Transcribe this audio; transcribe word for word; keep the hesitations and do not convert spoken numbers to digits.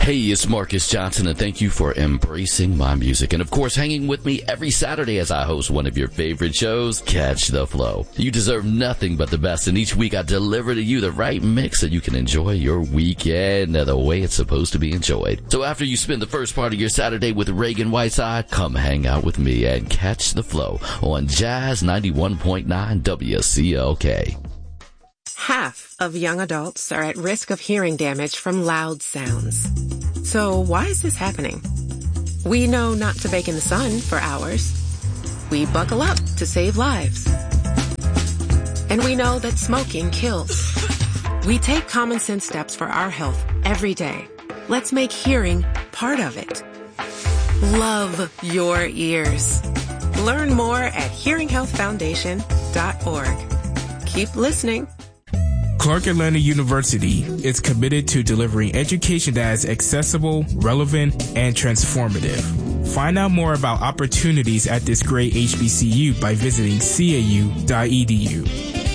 Hey, it's Marcus Johnson, and thank you for embracing my music. And, of course, hanging with me every Saturday as I host one of your favorite shows, Catch the Flow. You deserve nothing but the best, and each week I deliver to you the right mix so you can enjoy your weekend the way it's supposed to be enjoyed. So after you spend the first part of your Saturday with Reagan Whiteside, come hang out with me and Catch the Flow on Jazz ninety-one point nine W C L K. Half of young adults are at risk of hearing damage from loud sounds. So why is this happening? We know not to bake in the sun for hours. We buckle up to save lives. And we know that smoking kills. We take common sense steps for our health every day. Let's make hearing part of it. Love your ears. Learn more at hearing health foundation dot org. Keep listening. Clark Atlanta University is committed to delivering education that is accessible, relevant, and transformative. Find out more about opportunities at this great H B C U by visiting C A U dot E D U.